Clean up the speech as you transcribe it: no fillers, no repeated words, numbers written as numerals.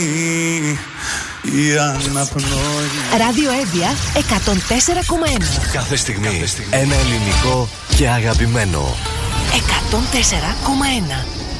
η αναπνοή. Ράδιο Εύβοια 104,1. Κάθε στιγμή ένα ελληνικό και αγαπημένο. 104,1.